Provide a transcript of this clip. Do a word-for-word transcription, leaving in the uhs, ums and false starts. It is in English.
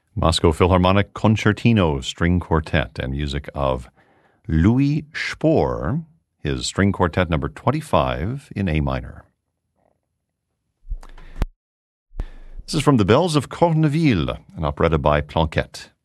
Moscow Philharmonic Concertino String Quartet and music of Louis Spohr, his string quartet number twenty-five in A minor. This is from The Bells of Corneville, an operetta by Planquette.